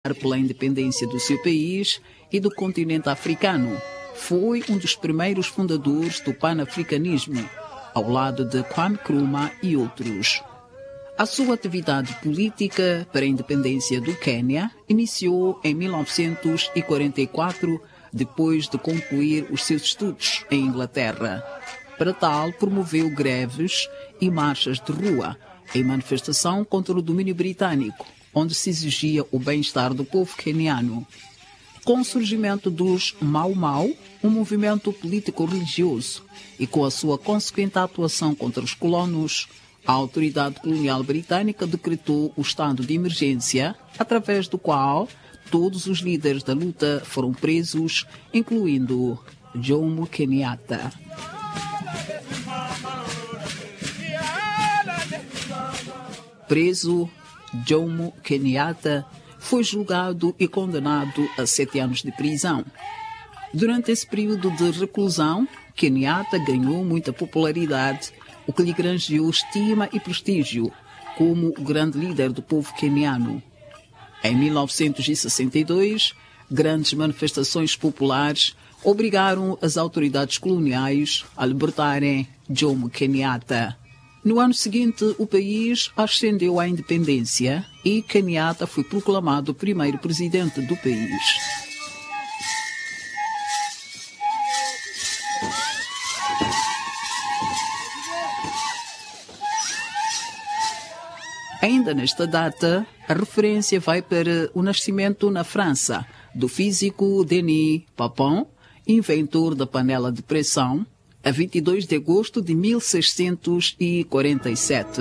pela independência do seu país e do continente africano. Foi um dos primeiros fundadores do panafricanismo, ao lado de Kwame Nkrumah e outros. A sua atividade política para a independência do Quênia iniciou em 1944, depois de concluir os seus estudos em Inglaterra. Para tal, promoveu greves e marchas de rua em manifestação contra o domínio britânico, onde se exigia o bem-estar do povo queniano. Com o surgimento dos Mau Mau, um movimento político-religioso, e com a sua consequente atuação contra os colonos, a autoridade colonial britânica decretou o estado de emergência, através do qual todos os líderes da luta foram presos, incluindo Jomo Kenyatta. Preso, Jomo Kenyatta foi julgado e condenado a 7 anos de prisão. Durante esse período de reclusão, Kenyatta ganhou muita popularidade, o que lhe granjeou estima e prestígio como o grande líder do povo queniano. Em 1962, grandes manifestações populares obrigaram as autoridades coloniais a libertarem Jomo Kenyatta. No ano seguinte, o país ascendeu à independência e Kenyatta foi proclamado primeiro presidente do país. Ainda nesta data, a referência vai para o nascimento na França do físico Denis Papin, inventor da panela de pressão, a 22 de agosto de 1647.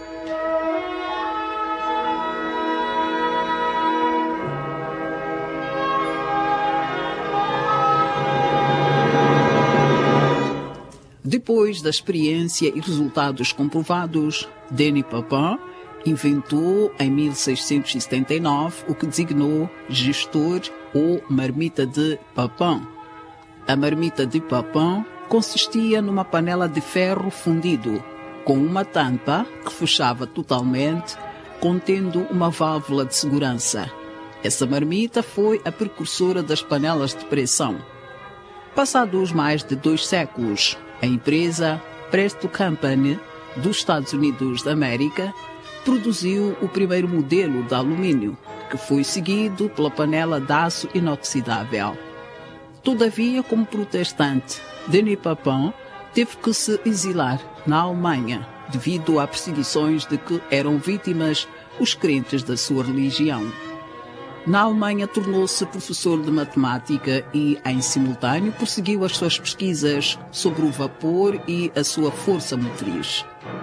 Depois da experiência e resultados comprovados, Denis Papin inventou em 1679 o que designou gestor ou marmita de Papin. A marmita de Papin consistia numa panela de ferro fundido, com uma tampa que fechava totalmente, contendo uma válvula de segurança. Essa marmita foi a precursora das panelas de pressão. Passados mais de 2 séculos, a empresa Presto Company, dos Estados Unidos da América, produziu o primeiro modelo de alumínio, que foi seguido pela panela de aço inoxidável. Todavia, como protestante, Denis Papin teve que se exilar na Alemanha devido a perseguições de que eram vítimas os crentes da sua religião. Na Alemanha tornou-se professor de matemática e, em simultâneo, prosseguiu as suas pesquisas sobre o vapor e a sua força motriz.